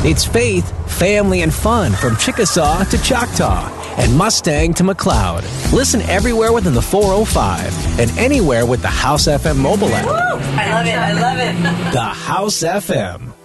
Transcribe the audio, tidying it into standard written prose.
It's faith, family, and fun from Chickasaw to Choctaw and Mustang to McLeod. Listen everywhere within the 405 and anywhere with the House FM mobile app. Woo! I love it. The House FM.